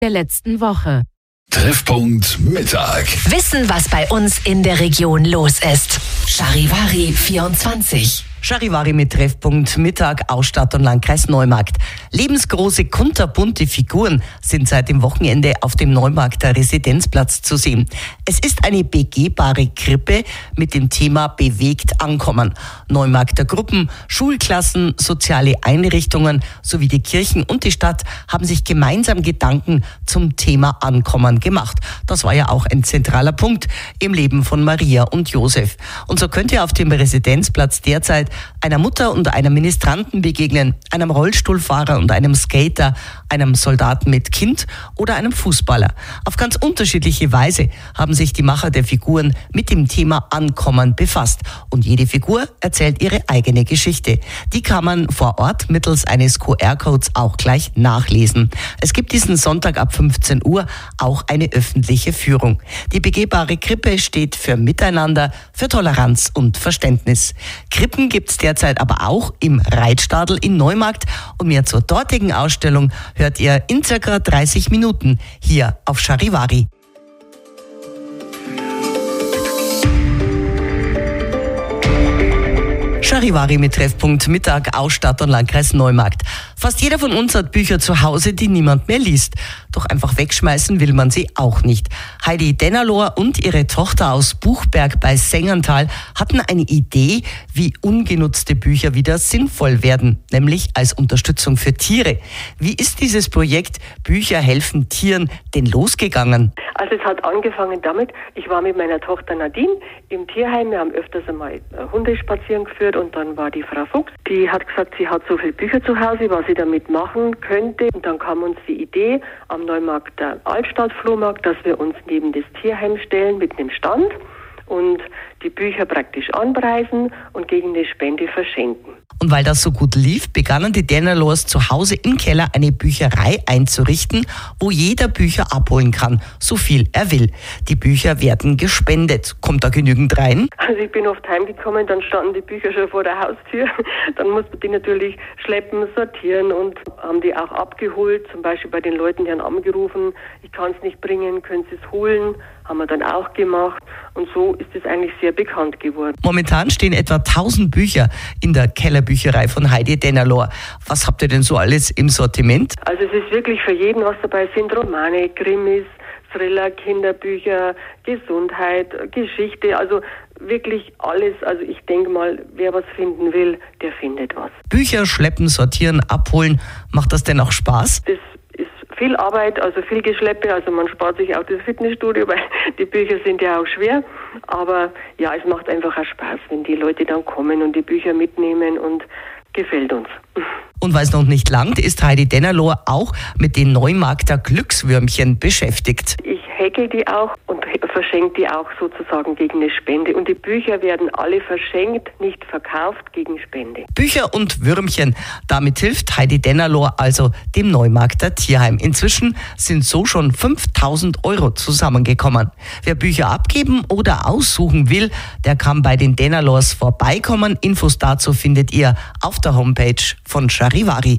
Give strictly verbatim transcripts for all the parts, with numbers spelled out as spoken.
der letzten Woche. Treffpunkt Mittag. Wissen, was bei uns in der Region los ist. Charivari vierundzwanzig. Charivari mit Treffpunkt Mittag aus Stadt- und Landkreis Neumarkt. Lebensgroße, kunterbunte Figuren sind seit dem Wochenende auf dem Neumarkter Residenzplatz zu sehen. Es ist eine begehbare Krippe mit dem Thema Bewegt ankommen. Neumarkter Gruppen, Schulklassen, soziale Einrichtungen sowie die Kirchen und die Stadt haben sich gemeinsam Gedanken zum Thema Ankommen gemacht. Das war ja auch ein zentraler Punkt im Leben von Maria und Josef. Und so könnt ihr auf dem Residenzplatz derzeit einer Mutter und einem Ministranten begegnen, einem Rollstuhlfahrer und einem Skater, einem Soldaten mit Kind oder einem Fußballer. Auf ganz unterschiedliche Weise haben sich die Macher der Figuren mit dem Thema Ankommen befasst. Und jede Figur erzählt ihre eigene Geschichte. Die kann man vor Ort mittels eines Q R-Codes auch gleich nachlesen. Es gibt diesen Sonntag ab fünfzehn Uhr auch eine öffentliche Führung. Die begehbare Krippe steht für Miteinander, für Toleranz und Verständnis. Krippen gibt es derzeit aber auch im Reitstadel in Neumarkt. Und mehr zur dortigen Ausstellung hört ihr in circa dreißig Minuten hier auf Charivari. Charivari mit Treffpunkt Mittag aus Stadt- und Landkreis Neumarkt. Fast jeder von uns hat Bücher zu Hause, die niemand mehr liest. Doch einfach wegschmeißen will man sie auch nicht. Heidi Dennerlohr und ihre Tochter aus Buchberg bei Sengerntal hatten eine Idee, wie ungenutzte Bücher wieder sinnvoll werden, nämlich als Unterstützung für Tiere. Wie ist dieses Projekt Bücher helfen Tieren denn losgegangen? Also es hat angefangen damit, ich war mit meiner Tochter Nadine im Tierheim, wir haben öfters einmal Hunde spazieren geführt und dann war die Frau Fuchs, die hat gesagt, sie hat so viele Bücher zu Hause, was sie damit machen könnte. Und dann kam uns die Idee am Neumarkter Altstadt-Flohmarkt, dass wir uns neben das Tierheim stellen mit einem Stand und die Bücher praktisch anpreisen und gegen eine Spende verschenken. Und weil das so gut lief, begannen die Dennerlohrs zu Hause im Keller eine Bücherei einzurichten, wo jeder Bücher abholen kann, so viel er will. Die Bücher werden gespendet. Kommt da genügend rein? Also ich bin oft heimgekommen, dann standen die Bücher schon vor der Haustür. Dann musste man die natürlich schleppen, sortieren und haben die auch abgeholt. Zum Beispiel bei den Leuten, die haben angerufen, ich kann es nicht bringen, können Sie es holen? Haben wir dann auch gemacht. Und so ist es eigentlich sehr bekannt geworden. Momentan stehen etwa tausend Bücher in der Kellerbücherei von Heidi Dennerlohr. Was habt ihr denn so alles im Sortiment? Also es ist wirklich für jeden was dabei. Es sind Romane, Krimis, Thriller, Kinderbücher, Gesundheit, Geschichte, also wirklich alles. Also ich denke mal, wer was finden will, der findet was. Bücher schleppen, sortieren, abholen. Macht das denn auch Spaß? Das ist viel Arbeit, also viel Geschleppe, also man spart sich auch das Fitnessstudio, weil die Bücher sind ja auch schwer. Aber ja, es macht einfach auch Spaß, wenn die Leute dann kommen und die Bücher mitnehmen und gefällt uns. Und weil es noch nicht langt, ist Heidi Dennerlohr auch mit den Neumarkter Glückswürmchen beschäftigt. Ich häkel die auch und verschenke die auch sozusagen gegen eine Spende. Und die Bücher werden alle verschenkt, nicht verkauft, gegen Spende. Bücher und Würmchen. Damit hilft Heidi Dennerlohr also dem Neumarkter Tierheim. Inzwischen sind so schon fünftausend Euro zusammengekommen. Wer Bücher abgeben oder aussuchen will, der kann bei den Dennerlohrs vorbeikommen. Infos dazu findet ihr auf der Homepage von Charivari.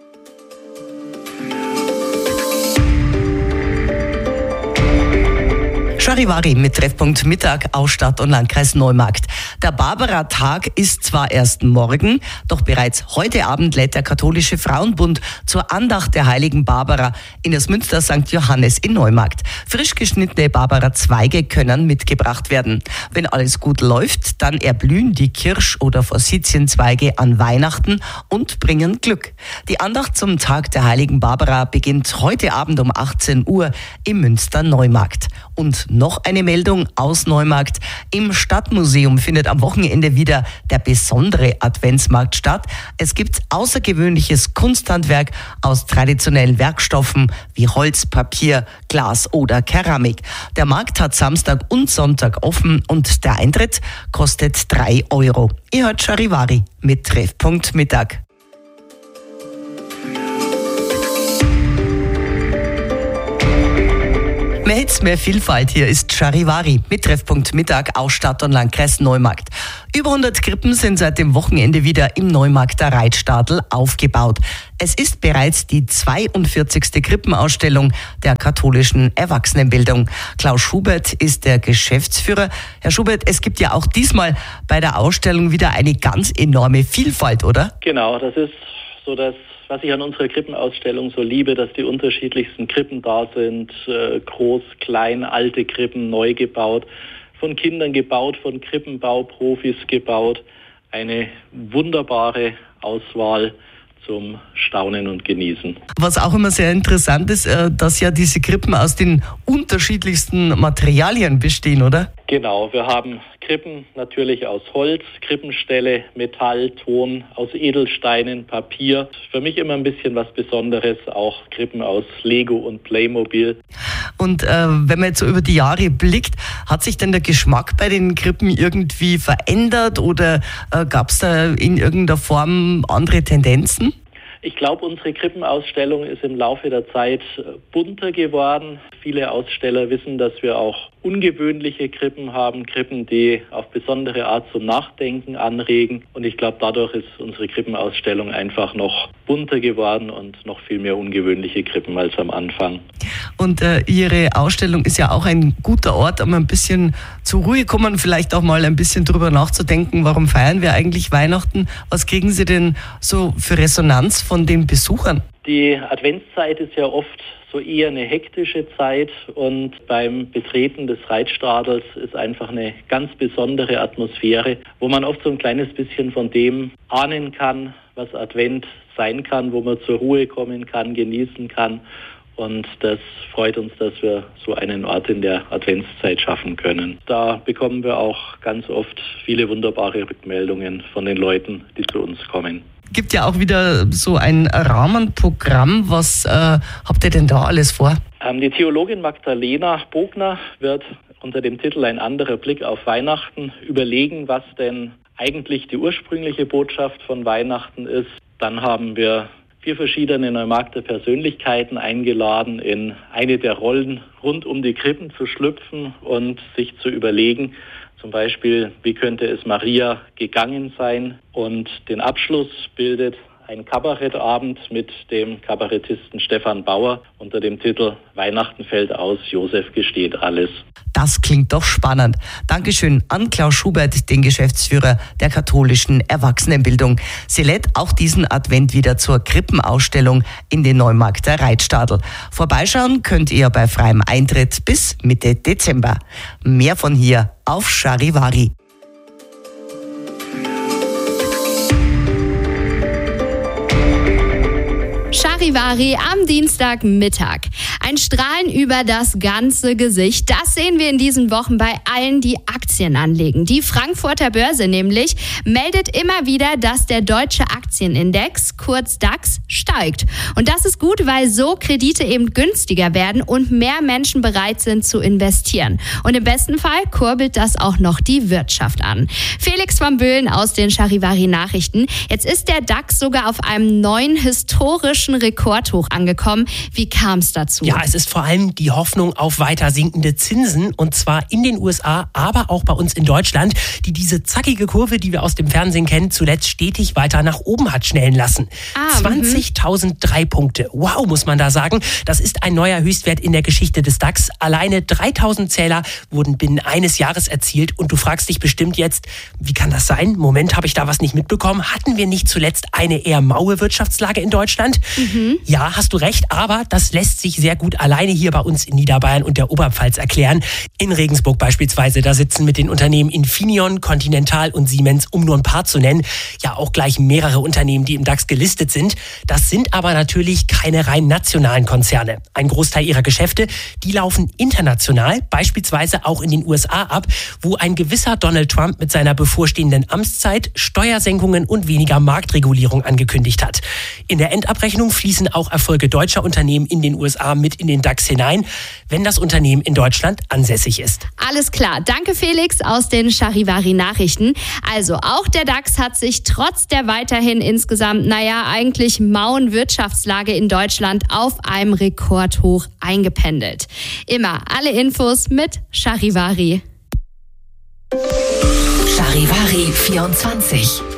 Charivari mit Treffpunkt Mittag aus Stadt- und Landkreis Neumarkt. Der Barbara-Tag ist zwar erst morgen, doch bereits heute Abend lädt der Katholische Frauenbund zur Andacht der heiligen Barbara in das Münster Sankt Johannes in Neumarkt. Frisch geschnittene Barbara-Zweige können mitgebracht werden. Wenn alles gut läuft, dann erblühen die Kirsch- oder Forsythienzweige an Weihnachten und bringen Glück. Die Andacht zum Tag der heiligen Barbara beginnt heute Abend um achtzehn Uhr im Münster Neumarkt. Und noch eine Meldung aus Neumarkt. Im Stadtmuseum findet am Wochenende wieder der besondere Adventsmarkt statt. Es gibt außergewöhnliches Kunsthandwerk aus traditionellen Werkstoffen wie Holz, Papier, Glas oder Keramik. Der Markt hat Samstag und Sonntag offen und der Eintritt kostet drei Euro. Ihr hört Charivari mit Treffpunkt Mittag. Mehr Hits, mehr Vielfalt. Hier ist Charivari mit Treffpunkt Mittag aus Stadt und Landkreis Neumarkt. Über hundert Krippen sind seit dem Wochenende wieder im Neumarkter Reitstadl aufgebaut. Es ist bereits die zweiundvierzigste Krippenausstellung der katholischen Erwachsenenbildung. Klaus Schubert ist der Geschäftsführer. Herr Schubert, es gibt ja auch diesmal bei der Ausstellung wieder eine ganz enorme Vielfalt, oder? Genau, das ist so das, was ich an unserer Krippenausstellung so liebe, dass die unterschiedlichsten Krippen da sind. Äh, groß, klein, alte Krippen, neu gebaut, von Kindern gebaut, von Krippenbauprofis gebaut. Eine wunderbare Auswahl zum Staunen und Genießen. Was auch immer sehr interessant ist, dass ja diese Krippen aus den unterschiedlichsten Materialien bestehen, oder? Genau, wir haben Krippen natürlich aus Holz, Krippenställe, Metall, Ton, aus Edelsteinen, Papier. Für mich immer ein bisschen was Besonderes, auch Krippen aus Lego und Playmobil. Und äh, wenn man jetzt so über die Jahre blickt, hat sich denn der Geschmack bei den Krippen irgendwie verändert oder äh, gab es da in irgendeiner Form andere Tendenzen? Ich glaube, unsere Krippenausstellung ist im Laufe der Zeit bunter geworden. Viele Aussteller wissen, dass wir auch ungewöhnliche Krippen haben, Krippen, die auf besondere Art zum Nachdenken anregen. Und ich glaube, dadurch ist unsere Krippenausstellung einfach noch bunter geworden und noch viel mehr ungewöhnliche Krippen als am Anfang. Und äh, Ihre Ausstellung ist ja auch ein guter Ort, um ein bisschen zur Ruhe kommen, vielleicht auch mal ein bisschen drüber nachzudenken, warum feiern wir eigentlich Weihnachten? Was kriegen Sie denn so für Resonanz von den Besuchern? Die Adventszeit ist ja oft so eher eine hektische Zeit und beim Betreten des Reitstadels ist einfach eine ganz besondere Atmosphäre, wo man oft so ein kleines bisschen von dem ahnen kann, was Advent sein kann, wo man zur Ruhe kommen kann, genießen kann. Und das freut uns, dass wir so einen Ort in der Adventszeit schaffen können. Da bekommen wir auch ganz oft viele wunderbare Rückmeldungen von den Leuten, die zu uns kommen. Gibt ja auch wieder so ein Rahmenprogramm. Was äh, habt ihr denn da alles vor? Ähm, die Theologin Magdalena Bogner wird unter dem Titel Ein anderer Blick auf Weihnachten überlegen, was denn eigentlich die ursprüngliche Botschaft von Weihnachten ist. Dann haben wir vier verschiedene Neumarkter Persönlichkeiten eingeladen, in eine der Rollen rund um die Krippen zu schlüpfen und sich zu überlegen, zum Beispiel, wie könnte es Maria gegangen sein? Und den Abschluss bildet ein Kabarettabend mit dem Kabarettisten Stefan Bauer unter dem Titel Weihnachten fällt aus, Josef gesteht alles. Das klingt doch spannend. Dankeschön an Klaus Schubert, den Geschäftsführer der katholischen Erwachsenenbildung. Sie lädt auch diesen Advent wieder zur Krippenausstellung in den Neumarkter Reitstadl. Vorbeischauen könnt ihr bei freiem Eintritt bis Mitte Dezember. Mehr von hier auf Charivari. Charivari am Dienstagmittag. Ein Strahlen über das ganze Gesicht, das sehen wir in diesen Wochen bei allen, die Aktien anlegen. Die Frankfurter Börse nämlich meldet immer wieder, dass der deutsche Aktienindex, kurz DAX, steigt. Und das ist gut, weil so Kredite eben günstiger werden und mehr Menschen bereit sind zu investieren. Und im besten Fall kurbelt das auch noch die Wirtschaft an. Felix von Böhlen aus den Charivari-Nachrichten. Jetzt ist der DAX sogar auf einem neuen historischen Rekordhoch angekommen. Wie kam es dazu? Ja, es ist vor allem die Hoffnung auf weiter sinkende Zinsen und zwar in den U S A, aber auch bei uns in Deutschland, die diese zackige Kurve, die wir aus dem Fernsehen kennen, zuletzt stetig weiter nach oben hat schnellen lassen. Ah, zwanzigtausenddrei Punkte. Wow, muss man da sagen. Das ist ein neuer Höchstwert in der Geschichte des DAX. Alleine dreitausend Zähler wurden binnen eines Jahres erzielt und du fragst dich bestimmt jetzt, wie kann das sein? Moment, habe ich da was nicht mitbekommen? Hatten wir nicht zuletzt eine eher maue Wirtschaftslage in Deutschland? Mhm. Ja, hast du recht, aber das lässt sich sehr gut alleine hier bei uns in Niederbayern und der Oberpfalz erklären. In Regensburg beispielsweise, da sitzen mit den Unternehmen Infineon, Continental und Siemens, um nur ein paar zu nennen, ja auch gleich mehrere Unternehmen, die im DAX gelistet sind. Das sind aber natürlich keine rein nationalen Konzerne. Ein Großteil ihrer Geschäfte, die laufen international, beispielsweise auch in den U S A ab, wo ein gewisser Donald Trump mit seiner bevorstehenden Amtszeit Steuersenkungen und weniger Marktregulierung angekündigt hat. In der Endabrechnung fließt fließen auch Erfolge deutscher Unternehmen in den U S A mit in den DAX hinein, wenn das Unternehmen in Deutschland ansässig ist. Alles klar. Danke Felix aus den Charivari Nachrichten. Also auch der DAX hat sich trotz der weiterhin insgesamt, naja, eigentlich mauen Wirtschaftslage in Deutschland auf einem Rekordhoch eingependelt. Immer alle Infos mit Charivari. Charivari vierundzwanzig.